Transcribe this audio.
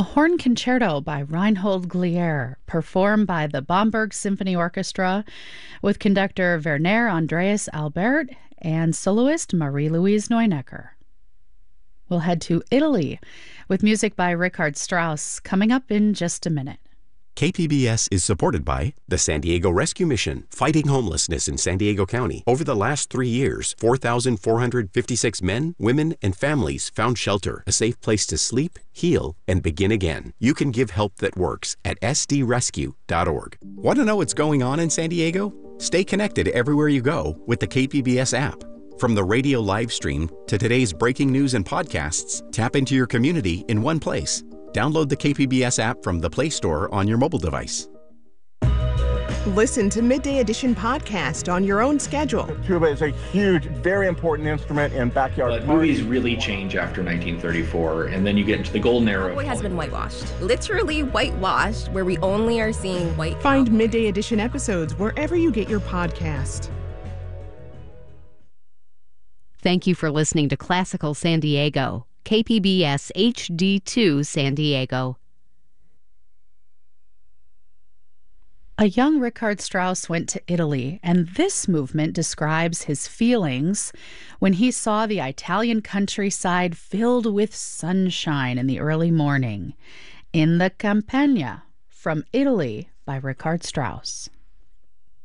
A horn concerto by Reinhold Glier, performed by the Bamberg Symphony Orchestra with conductor Werner Andreas Albert and soloist Marie-Louise Neunecker. We'll head to Italy with music by Richard Strauss coming up in just a minute. KPBS is supported by the San Diego Rescue Mission, fighting homelessness in San Diego County. Over the last 3 years, 4,456 men, women, and families found shelter, a safe place to sleep, heal, and begin again. You can give help that works at sdrescue.org. Want to know what's going on in San Diego? Stay connected everywhere you go with the KPBS app. From the radio live stream to today's breaking news and podcasts, tap into your community in one place. Download the KPBS app from the Play Store on your mobile device. Listen to Midday Edition podcast on your own schedule. Tuba is a huge, very important instrument in backyard. But movies really change after 1934, and then you get into the golden era. Cowboy has been whitewashed, literally whitewashed, where we only are seeing white. Find Midday Edition episodes wherever you get your podcast. Thank you for listening to Classical San Diego, KPBS HD2 San Diego. A young Richard Strauss went to Italy, and this movement describes his feelings when he saw the Italian countryside filled with sunshine in the early morning. In the Campagna, from Italy by Richard Strauss.